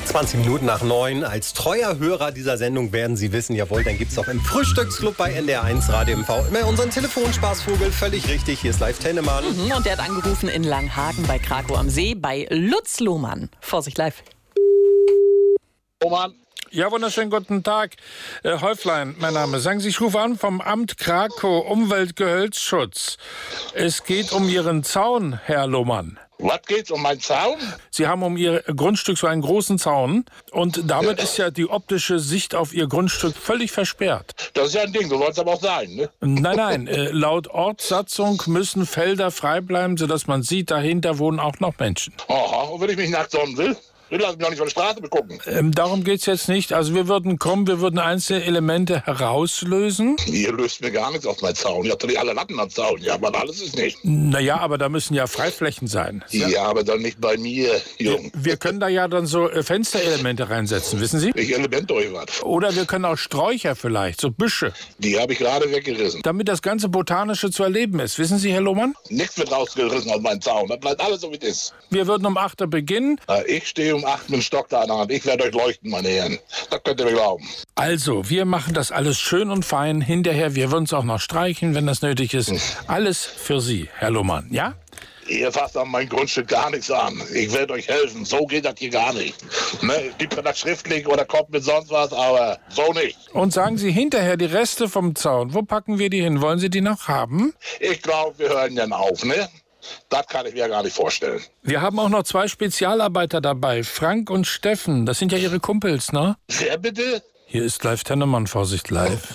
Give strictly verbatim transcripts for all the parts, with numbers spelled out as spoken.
zwanzig Minuten nach neun. Als treuer Hörer dieser Sendung werden Sie wissen, jawohl, dann gibt es auch im Frühstücksclub bei N D R eins Radio M V immer unseren Telefonspaßvogel. Völlig richtig, hier ist live Tennemann. Mhm, und der hat angerufen in Langhagen bei Krakow am See bei Lutz Lohmann. Vorsicht live. Lohmann. Ja, wunderschönen guten Tag. Äh, Häuflein, mein Name. Sagen Sie, ich rufe an vom Amt Krakow, Umweltgehölzschutz. Es geht um Ihren Zaun, Herr Lohmann. Was geht's um meinen Zaun? Sie haben um Ihr Grundstück so einen großen Zaun und damit ja. ist ja die optische Sicht auf Ihr Grundstück völlig versperrt. Das ist ja ein Ding, so soll es aber auch sein, ne? Nein, nein, äh, laut Ortssatzung müssen Felder frei bleiben, sodass man sieht, dahinter wohnen auch noch Menschen. Aha, und wenn ich mich nackt sonnen will? Ich lasse mich doch nicht von der Straße begucken. Ähm, darum geht's jetzt nicht. Also wir würden kommen, wir würden einzelne Elemente herauslösen. Ihr löst mir gar nichts auf meinen Zaun. Ihr habt doch nicht alle Latten am Zaun. Ja, aber alles ist nicht. Naja, aber da müssen ja Freiflächen sein. Ja, ja, aber dann nicht bei mir, Jung. Wir, wir können da ja dann so äh, Fensterelemente reinsetzen, wissen Sie? Ich Element euch was. Oder wir können auch Sträucher vielleicht, so Büsche. Die habe ich gerade weggerissen. Damit das ganze Botanische zu erleben ist. Wissen Sie, Herr Lohmann? Nichts wird rausgerissen aus meinem Zaun. Das bleibt alles so, wie es ist. Wir würden um acht Uhr beginnen. Na, ich stehe um acht mit dem Stock da an der Hand. Ich werde euch leuchten, meine Herren. Das könnt ihr mir glauben. Also, wir machen das alles schön und fein. Hinterher, wir würden es auch noch streichen, wenn das nötig ist. Hm. Alles für Sie, Herr Lohmann, ja? Ihr fasst an mein Grundstück gar nichts an. Ich werde euch helfen. So geht das hier gar nicht. Ne? Gibt mir das schriftlich oder kommt mit sonst was, aber so nicht. Und sagen Sie hinterher die Reste vom Zaun. Wo packen wir die hin? Wollen Sie die noch haben? Ich glaube, wir hören dann auf, ne? Das kann ich mir gar nicht vorstellen. Wir haben auch noch zwei Spezialarbeiter dabei, Frank und Steffen. Das sind ja Ihre Kumpels, ne? Wer bitte? Hier ist live Tennemann, Vorsicht live.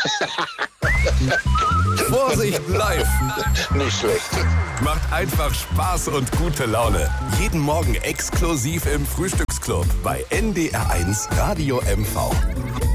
Vorsicht live. Nicht schlecht. Macht einfach Spaß und gute Laune. Jeden Morgen exklusiv im Frühstücksclub bei N D R eins Radio M V.